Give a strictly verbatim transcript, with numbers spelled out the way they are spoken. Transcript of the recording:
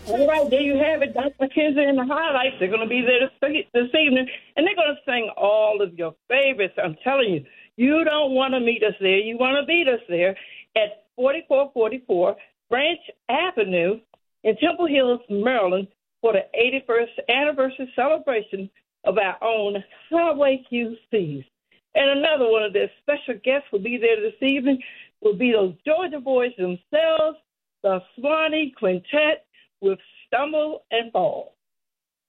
All right, there you have it. Doctor McKenzie and the highlights. They're going to be there this, this evening, and they're going to sing all of your favorites. I'm telling you, you don't want to meet us there. You want to beat us there at forty-four forty-four Branch Avenue in Temple Hills, Maryland, for the eighty-first anniversary celebration of our own Highway Q Cs. And another one of their special guests will be there this evening, will be those Georgia boys themselves, the Swanee Quintet with Stumble and Fall.